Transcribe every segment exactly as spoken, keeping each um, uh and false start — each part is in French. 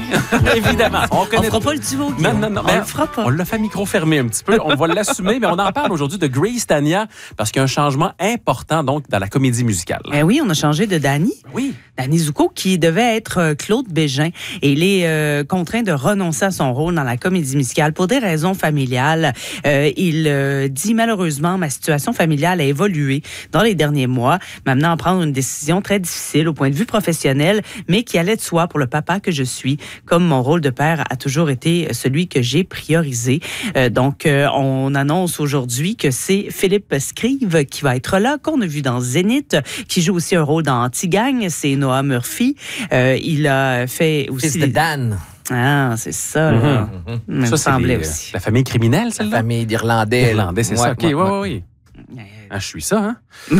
Évidemment. On On connaît fera pas le duo. Non, non, non. On ben, le fera pas. On l'a fait micro fermé un petit peu. On va l'assumer, mais on en parle aujourd'hui de Grace, Tania, parce qu'il y a un changement important donc dans la comédie musicale. Ben oui, on a changé de Danny. Oui. Danny Zuko, qui devait être euh, Claude Bégin. Et il est euh, contraint de renoncer à son rôle dans la comédie musicale pour des raisons familiales. Euh, il euh, dit malheureusement, ma situation familiale a évolué dans les derniers mois, m'amenant à prendre une décision très difficile au point de vue professionnel, mais qui allait de soi pour le papa que je suis. Comme mon rôle de père a toujours été celui que j'ai priorisé. Euh, donc, euh, on annonce aujourd'hui que c'est Philippe Scrive qui va être là, qu'on a vu dans Zénith, qui joue aussi un rôle dans Anti-Gang. C'est Noah Murphy. Euh, il a fait aussi... Fils de Dan. Ah, c'est ça, là. Mm-hmm. Il me Ça, c'est semblait les, aussi. la famille criminelle, La celle-là? famille d'Irlandais. Irlandais, c'est Ouais, ça. OK, oui, ouais, oui, ouais. oui. Ah, je suis ça, hein?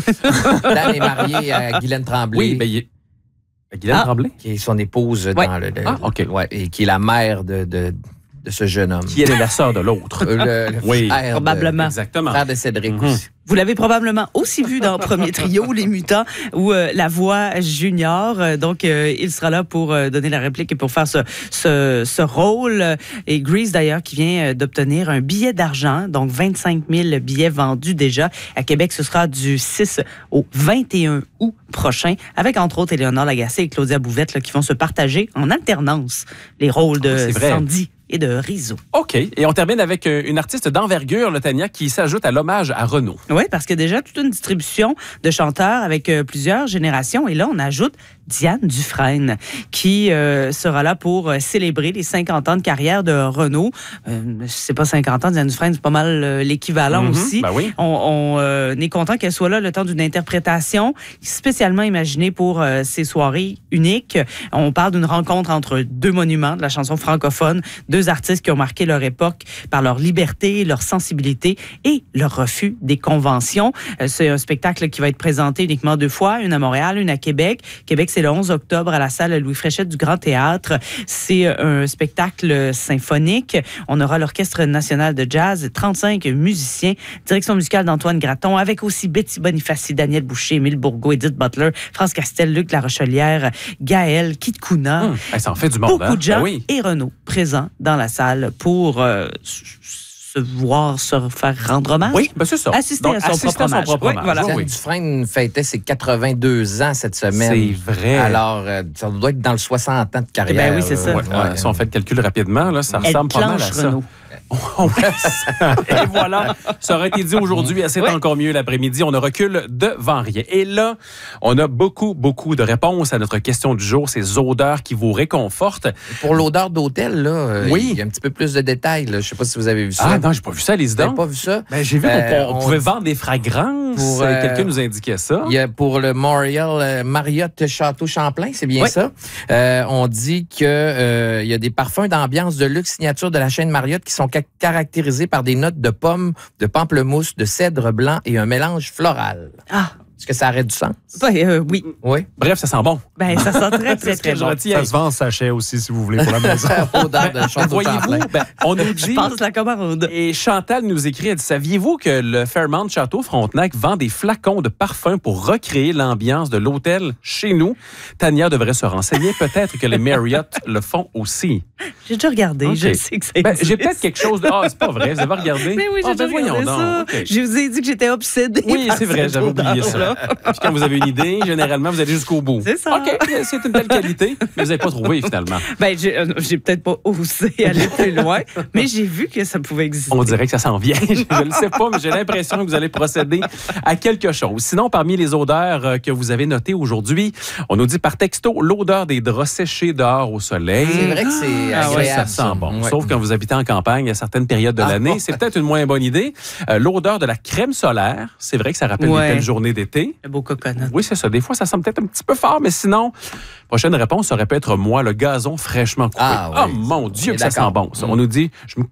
Dan est marié à Guylaine Tremblay. Oui, bien, il est... Guylaine Ah. Tremblay? Qui est son épouse Ouais. dans le, le- Ah, OK. ouais, et qui est la mère de, de, de ce jeune homme. Qui elle est la sœur de l'autre. Euh, le, le Oui, frère de- probablement. Exactement. frère de Cédric Mhm. aussi. Vous l'avez probablement aussi vu dans Premier Trio, Les Mutants, ou euh, La Voix Junior. Euh, Donc, euh, il sera là pour euh, donner la réplique et pour faire ce, ce, ce rôle. Et Grease, d'ailleurs, qui vient euh, d'obtenir un billet d'argent, donc vingt-cinq mille billets vendus déjà. À Québec, ce sera du six au vingt et un août prochain, avec entre autres Éléonore Lagacé et Claudia Bouvette là, qui vont se partager en alternance les rôles de Ah, c'est vrai. Sandy et de Rizzo. OK. Et on termine avec euh, une artiste d'envergure, le Tania, qui s'ajoute à l'hommage à Renaud. Oui, parce que déjà, toute une distribution de chanteurs avec euh, plusieurs générations. Et là, on ajoute Diane Dufresne, qui euh, sera là pour euh, célébrer les cinquante ans de carrière de Renaud. Euh, c'est pas cinquante ans, Diane Dufresne, c'est pas mal euh, l'équivalent Mhm. aussi. Ben oui. On, on euh, est content qu'elle soit là le temps d'une interprétation spécialement imaginée pour euh, ces soirées uniques. On parle d'une rencontre entre deux monuments de la chanson francophone, deux artistes qui ont marqué leur époque par leur liberté, leur sensibilité et leur refus des conventions. Euh, c'est un spectacle qui va être présenté uniquement deux fois, une à Montréal, une à Québec. Québec, c'est le onze octobre à la salle Louis Fréchette du Grand Théâtre. C'est un spectacle symphonique. On aura l'Orchestre national de jazz, trente-cinq musiciens, direction musicale d'Antoine Gratton, avec aussi Betty Bonifaci, Daniel Boucher, Émile Bourgault, Edith Butler, France Castel, Luc Larochelière, Gaël, Kit Kuna. Hum, hey, ça en fait du monde, Beaucoup hein? de gens Ben oui. et Renaud présents dans la salle pour euh, se voir, se faire rendre hommage. Oui, ben c'est ça. Assister Donc, à son assister propre à son hommage. propre Oui, hommage. voilà. Oui, Diane oui. Dufresne fêtait ses quatre-vingt-deux ans cette semaine. C'est vrai. Alors, euh, ça doit être dans le soixante ans de carrière. Ben oui, c'est ça. Ouais, ouais, si on fait le calcul rapidement, là, ça Elle ressemble pas mal à planche, ça. Renaud. Oh, oui, ça- Et voilà, ça aurait été dit aujourd'hui, c'est Oui. encore mieux l'après-midi. On ne recule devant rien. Et là, on a beaucoup, beaucoup de réponses à notre question du jour, ces odeurs qui vous réconfortent. Pour l'odeur d'hôtel, là, euh, Oui. il y a un petit peu plus de détails. Là. Je ne sais pas si vous avez vu ça. Ah non, j'ai pas vu ça, les Vous n'avez idées. pas vu ça? Ben, j'ai vu Euh, qu'on on on pouvait dit- vendre des fragrances. Pour, Euh, euh, Quelqu'un nous indiquait ça. Il y a pour le Memorial euh, Marriott Château Champlain, c'est bien Oui. ça. Euh, on dit que euh, il y a des parfums d'ambiance de luxe signature de la chaîne Marriott qui sont ca- caractérisés par des notes de pommes, de pamplemousse, de cèdre blanc et un mélange floral. Ah, Est-ce que ça aurait du sens? ben, euh, oui. Oui. Bref, ça sent bon. Ben, ça sent très, C'est très, ce très que je bon. retiens. Ça se vend en sachet aussi, si vous voulez, pour la maison. Odeur de Château Champlain. Voyez-vous, ben, on nous Je dit... passe la commande. Et Chantal nous écrit, elle dit, saviez-vous que le Fairmont Château Frontenac vend des flacons de parfum pour recréer l'ambiance de l'hôtel chez nous? Tania devrait se renseigner. Peut-être que les Marriott le font aussi. J'ai déjà regardé. Ok. Je sais que ça Ben, existe. j'ai peut-être quelque chose de... Ah, c'est pas vrai, vous avez regardé? Mais oui, j'ai Ah, déjà ben, voyons regardé ça. donc. OK. Je vous ai dit que j'étais obsédée. Oui, par c'est vrai, cette j'avais oublié ça. odeur-là. Puis quand vous avez une idée, généralement, vous allez jusqu'au bout. C'est ça. OK, c'est une belle qualité, mais vous n'avez pas trouvé, finalement. Ben, j'ai, euh, j'ai peut-être pas osé aller plus loin, mais j'ai vu que ça pouvait exister. On dirait que ça s'en vient. Je ne le sais pas, mais j'ai l'impression que vous allez procéder à quelque chose. Sinon, parmi les odeurs euh, que vous avez notées aujourd'hui, on nous dit par texto l'odeur des draps séchés dehors au soleil. C'est vrai que c'est Ah ouais, agréable. Ça sent bon. Ouais. Sauf quand vous habitez en campagne à certaines périodes de Ah, l'année. ouais. C'est peut-être une moins bonne idée. Euh, l'odeur de la crème solaire, c'est vrai que ça rappelle Ouais. des belles journées d'été. Un beau coconut. Oui, c'est ça. Des fois, ça semble peut-être un petit peu fort, mais sinon, prochaine réponse, ça aurait pu être moi, le gazon fraîchement coupé. Ah oui. Oh mon Dieu, On est que ça sent d'accord. bon. Ça. Mm. On nous dit, je me